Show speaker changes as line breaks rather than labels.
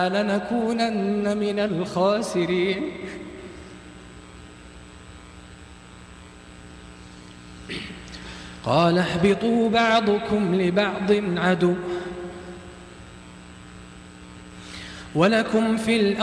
لنكونن من الخاسرين. قال اهبطوا بعضكم لبعض عدو ولكم في الأرض